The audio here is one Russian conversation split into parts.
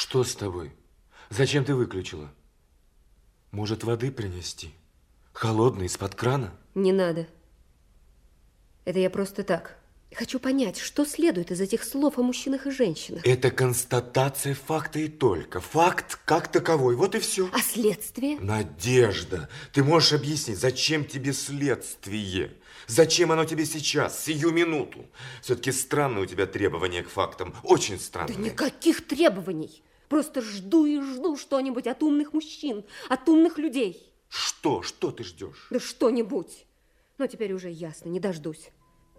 Что с тобой? Зачем ты выключила? Может, воды принести? Холодной, из-под крана? Не надо. Это я просто так. Хочу понять, что следует из этих слов о мужчинах и женщинах. Это констатация факта и только. Факт как таковой. Вот и все. А следствие? Надежда, ты можешь объяснить, зачем тебе следствие? Зачем оно тебе сейчас, сию минуту? Все-таки странные у тебя требования к фактам. Очень странные. Да никаких требований. Просто жду и жду что-нибудь от умных мужчин, от умных людей. Что? Что ты ждешь? Да что-нибудь. Но теперь уже ясно, не дождусь.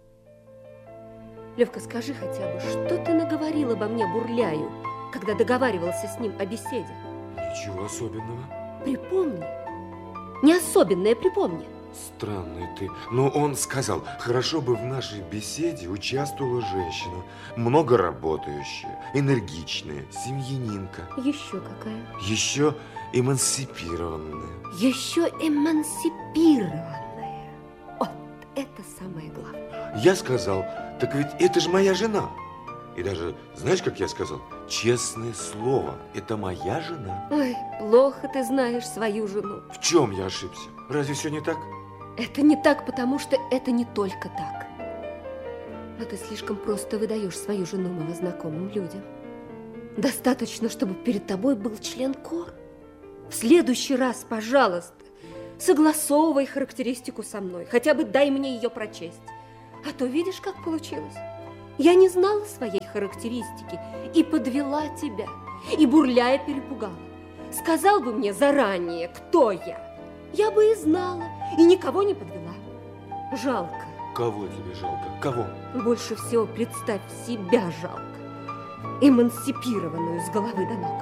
Левка, скажи хотя бы, что ты наговорил обо мне Бурляю, когда договаривался с ним о беседе? Ничего особенного. Припомни. Не особенное припомни. Странный ты. Но он сказал, хорошо бы в нашей беседе участвовала женщина, много работающая, энергичная, семьянинка. Еще какая? Еще эмансипированная. Еще эмансипированная. Вот это самое главное. Я сказал, так ведь это же моя жена. И даже, знаешь, как я сказал? Честное слово, это моя жена. Ой, плохо ты знаешь свою жену. В чем я ошибся? Разве все не так? Это не так, потому что это не только так. Но ты слишком просто выдаешь свою жену малознакомым людям. Достаточно, чтобы перед тобой был член КОР. В следующий раз, пожалуйста, согласовывай характеристику со мной. Хотя бы дай мне ее прочесть. А то видишь, как получилось? Я не знала своей характеристики и подвела тебя, и Бурляя перепугала. Сказал бы мне заранее, кто я бы и знала, и никого не подвела. Жалко. Кого тебе жалко? Кого? Больше всего представь, себя жалко. Эмансипированную с головы до ног.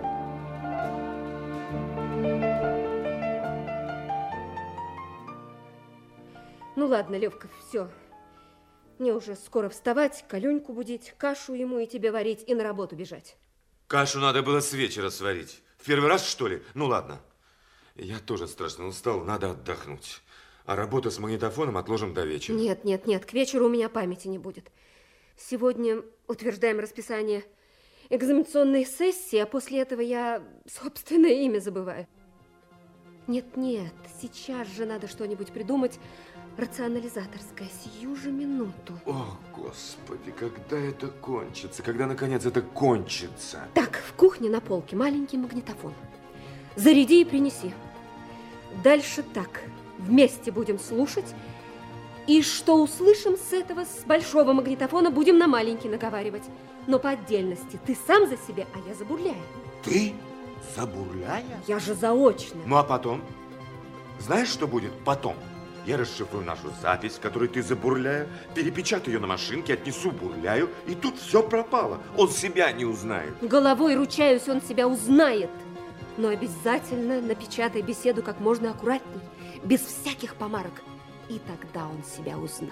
Ну ладно, Левка, все. Мне уже скоро вставать, Калюньку будить, кашу ему и тебе варить, и на работу бежать. Кашу надо было с вечера сварить. В первый раз, что ли? Ну ладно. Я тоже страшно устал, надо отдохнуть. А работу с магнитофоном отложим до вечера. Нет, нет, нет, к вечеру у меня памяти не будет. Сегодня утверждаем расписание экзаменационной сессии, а после этого я собственное имя забываю. Нет, нет, сейчас же надо что-нибудь придумать рационализаторское, сию же минуту. О, Господи, когда это кончится? Когда, наконец, это кончится? Так, в кухне на полке маленький магнитофон. Заряди и принеси. Дальше так, вместе будем слушать, и что услышим с этого, с большого магнитофона, будем на маленький наговаривать. Но по отдельности. Ты сам за себя, а я за Бурляя. Ты? За Бурляя? Я же заочно. Ну, а потом? Знаешь, что будет потом? Я расшифрую нашу запись, в которой ты за Бурляя, перепечатаю ее на машинке, отнесу Бурляю, и тут все пропало. Он себя не узнает. Головой ручаюсь, он себя узнает. Но обязательно напечатай беседу как можно аккуратней, без всяких помарок. И тогда он себя узнает.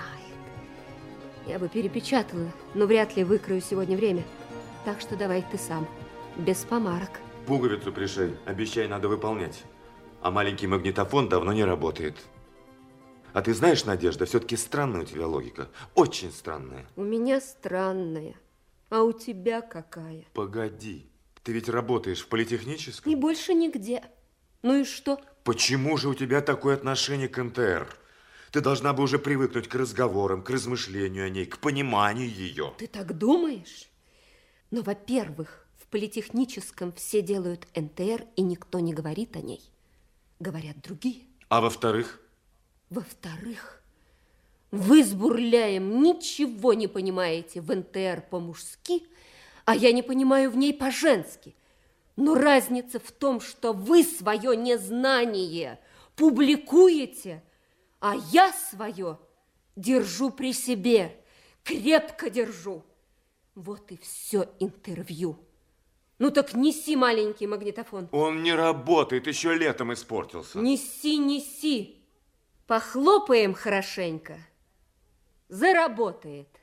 Я бы перепечатала, но вряд ли выкрою сегодня время. Так что давай ты сам, без помарок. Пуговицу пришей, обещай, надо выполнять. А маленький магнитофон давно не работает. А ты знаешь, Надежда, все-таки странная у тебя логика. Очень странная. У меня странная. А у тебя какая? Погоди. Ты ведь работаешь в политехническом? И больше нигде. Ну и что? Почему же у тебя такое отношение к НТР? Ты должна бы уже привыкнуть к разговорам, к размышлению о ней, к пониманию ее. Ты так думаешь? Но, во-первых, в политехническом все делают НТР, и никто не говорит о ней. Говорят другие. А во-вторых? Во-вторых, вы с Бурляем ничего не понимаете в НТР по-мужски, а я не понимаю в ней по-женски. Но разница в том, что вы свое незнание публикуете, а я свое держу при себе, крепко держу. Вот и все интервью. Ну так неси маленький магнитофон. Он не работает, еще летом испортился. Неси, неси. Похлопаем хорошенько. Заработает.